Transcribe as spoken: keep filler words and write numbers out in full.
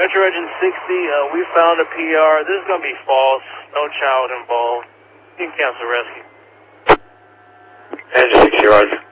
Metro Engine sixty, uh, we found a P R. This is going to be false. No child involved. You can cancel rescue. Engine sixty, roger.